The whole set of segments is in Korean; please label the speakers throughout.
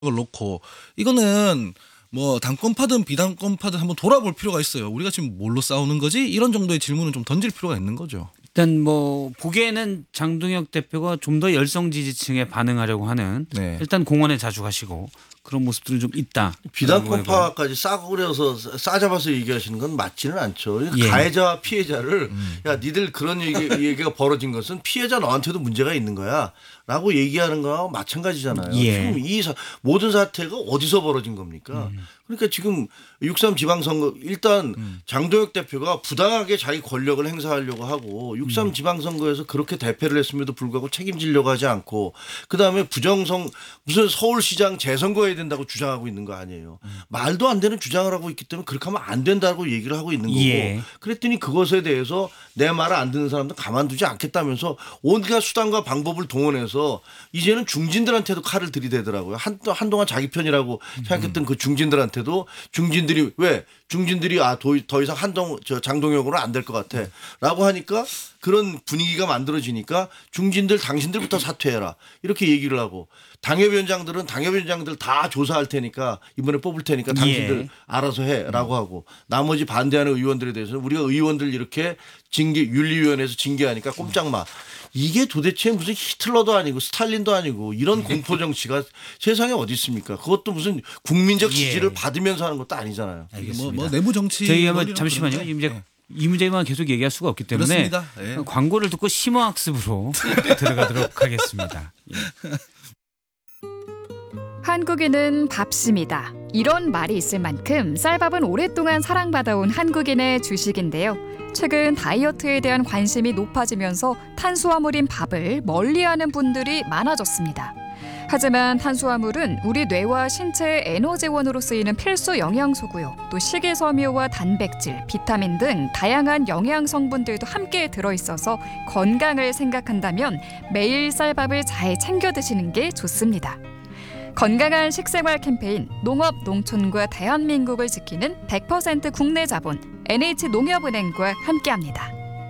Speaker 1: 걸 놓고 이거는 뭐 당권파든 비당권파든 한번 돌아볼 필요가 있어요. 우리가 지금 뭘로 싸우는 거지? 이런 정도의 질문을 좀 던질 필요가 있는 거죠.
Speaker 2: 일단 뭐 보기에는 장동혁 대표가 좀 더 열성 지지층에 반응하려고 하는
Speaker 1: 네.
Speaker 2: 일단 공원에 자주 가시고 그런 모습들은 좀 있다.
Speaker 3: 비단권파까지 싸구려서 싸잡아서 얘기하시는 건 맞지는 않죠.
Speaker 2: 예.
Speaker 3: 가해자와 피해자를 야 니들 그런 얘기가 벌어진 것은 피해자 너한테도 문제가 있는 거야 라고 얘기하는 거와 마찬가지잖아요.
Speaker 2: 예.
Speaker 3: 지금 이 모든 사태가 어디서 벌어진 겁니까? 그러니까 지금 6.3 지방선거 일단 장동혁 대표가 부당하게 자기 권력을 행사하려고 하고 6.3 지방선거에서 그렇게 대패를 했음에도 불구하고 책임지려고 하지 않고 그다음에 무슨 서울시장 재선거해야 된다고 주장하고 있는 거 아니에요. 말도 안 되는 주장을 하고 있기 때문에 그렇게 하면 안 된다고 얘기를 하고 있는 거고
Speaker 2: 예.
Speaker 3: 그랬더니 그것에 대해서 내 말을 안 듣는 사람들 가만두지 않겠다면서 온갖 수단과 방법을 동원해서 이제는 중진들한테도 칼을 들이대더라고요. 한동안 자기 편이라고 생각했던 그 중진들한테도 중진들이 더 이상 장동혁으로는 안 될 것 같아 라고 하니까 그런 분위기가 만들어지니까 중진들 당신들부터 사퇴해라 이렇게 얘기를 하고 당협위원장들 다 조사할 테니까 이번에 뽑을 테니까 당신들
Speaker 2: 예.
Speaker 3: 알아서 해라고 하고 나머지 반대하는 의원들에 대해서는 우리가 의원들 이렇게 윤리위원회에서 징계하니까 꼼짝마. 이게 도대체 무슨 히틀러도 아니고 스탈린도 아니고 이런 공포 정치가 세상에 어디 있습니까? 그것도 무슨 국민적 지지를 받으면서 하는 것도 아니잖아요.
Speaker 2: 알겠습니다.
Speaker 1: 뭐 내부 정치
Speaker 2: 저희 한번 잠시만요. 이 문제만 계속 얘기할 수가 없기 때문에
Speaker 1: 그렇습니다. 예.
Speaker 2: 광고를 듣고 심화학습으로 들어가도록 하겠습니다. 예.
Speaker 4: 한국인은 밥심이다. 이런 말이 있을 만큼 쌀밥은 오랫동안 사랑받아온 한국인의 주식인데요. 최근 다이어트에 대한 관심이 높아지면서 탄수화물인 밥을 멀리하는 분들이 많아졌습니다. 하지만 탄수화물은 우리 뇌와 신체의 에너지원으로 쓰이는 필수 영양소고요. 또 식이섬유와 단백질, 비타민 등 다양한 영양 성분들도 함께 들어있어서 건강을 생각한다면 매일 쌀밥을 잘 챙겨 드시는 게 좋습니다. 건강한 식생활 캠페인 농업, 농촌과 대한민국을 지키는 100% 국내 자본 NH농협은행과 함께합니다.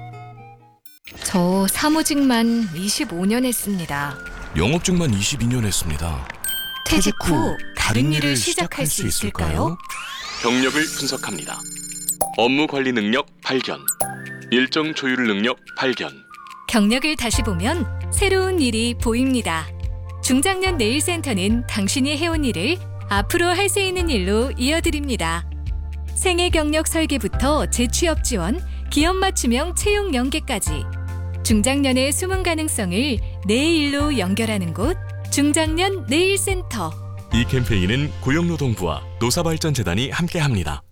Speaker 5: 저 사무직만 25년 했습니다.
Speaker 6: 영업직만 22년 했습니다.
Speaker 5: 퇴직 후 다른 일을 시작할 수 있을까요?
Speaker 7: 경력을 분석합니다. 업무 관리 능력 발견, 일정 조율 능력 발견.
Speaker 5: 경력을 다시 보면 새로운 일이 보입니다. 중장년 네일센터는 당신이 해온 일을 앞으로 할 수 있는 일로 이어드립니다. 생애 경력 설계부터 재취업 지원, 기업 맞춤형 채용 연계까지 중장년의 숨은 가능성을 내 일로 연결하는 곳 중장년 네일센터.
Speaker 7: 이 캠페인은 고용노동부와 노사발전재단이 함께합니다.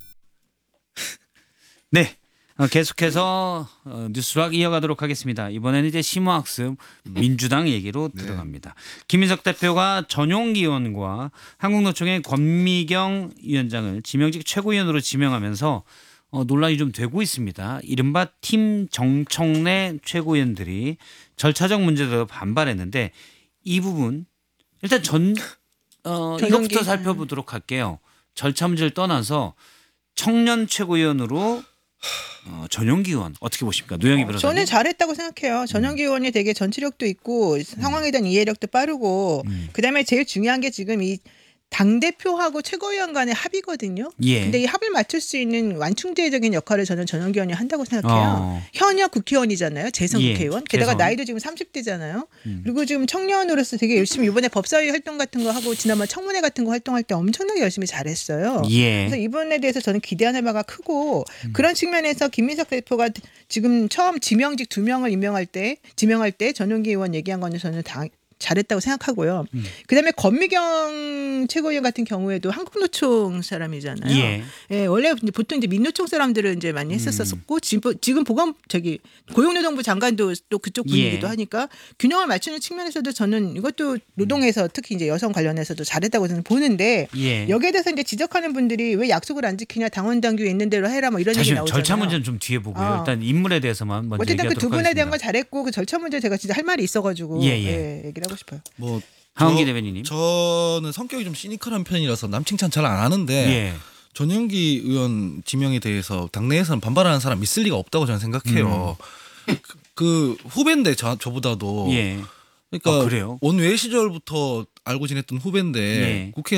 Speaker 2: 네. 계속해서 뉴스락 이어가도록 하겠습니다. 이번에는 이제 심화학습 민주당 얘기로 들어갑니다. 김인석 대표가 전용기 의원과 한국노총의 권미경 위원장을 지명직 최고위원으로 지명하면서 논란이 좀 되고 있습니다. 이른바 팀 정청래 최고위원들이 절차적 문제도 반발했는데 이 부분 일단 이것부터 살펴보도록 할게요. 절차 문제를 떠나서 청년 최고위원으로 전용기 의원 어떻게 보십니까? 노영희 변호사님.
Speaker 8: 저는 잘했다고 생각해요. 전용기 의원이 되게 전투력도 있고 상황에 대한 이해력도 빠르고 그다음에 제일 중요한 게 지금 이 당대표하고 최고위원 간의 합의거든요.
Speaker 2: 예.
Speaker 8: 근데 이 합을 맞출 수 있는 완충제적인 역할을 저는 전용기 의원이 한다고 생각해요. 현역 국회의원이잖아요. 재선
Speaker 2: 예.
Speaker 8: 국회의원. 게다가
Speaker 2: 재선.
Speaker 8: 나이도 지금 30대잖아요. 그리고 지금 청년으로서 되게 열심히 이번에 법사위 활동 같은 거 하고 지난번 청문회 같은 거 활동할 때 엄청나게 열심히 잘했어요.
Speaker 2: 예.
Speaker 8: 그래서 이번에 대해서 저는 기대하는 바가 크고 그런 측면에서 김민석 대표가 지금 처음 지명직 2명을 지명할 때 전용기 의원 얘기한 거는 저는 잘했다고 생각하고요. 그다음에 권미경 최고위원 같은 경우에도 한국노총 사람이잖아요.
Speaker 2: 예.
Speaker 8: 예, 원래 보통 이제 민노총 사람들은 이제 많이 했었었고 지금 고용노동부 장관도 또 그쪽 분이기도 하니까 균형을 맞추는 측면에서도 저는 이것도 노동에서 특히 이제 여성 관련해서도 잘했다고 저는 보는데 여기에 대해서 이제 지적하는 분들이 왜 약속을 안 지키냐 당원 당규에 있는 대로 해라 뭐 이런 얘기 나오잖아요.
Speaker 2: 절차 문제는 좀 뒤에 보고요. 일단 인물에 대해서만 먼저
Speaker 8: 어쨌든 그
Speaker 2: 얘기하도록
Speaker 8: 두 분에 대한
Speaker 2: 하겠습니다.
Speaker 8: 건 잘했고 그 절차 문제 제가 진짜 할 말이 있어가지고 얘기를 하고 싶어요.
Speaker 1: 뭐
Speaker 2: 하은기 대변인님.
Speaker 1: 저는 성격이 좀 시니컬한 편이라서 남 칭찬 잘 안 하는데
Speaker 2: 예.
Speaker 1: 전용기 의원 지명에 대해서 당내에서는 반발하는 사람 있을 리가 없다고 저는 생각해요. 그 후배인데 저보다도
Speaker 2: 예.
Speaker 1: 그러니까
Speaker 2: 아, 그래요?
Speaker 1: 원외 시절부터 알고 지냈던 후배인데
Speaker 2: 예.
Speaker 1: 국회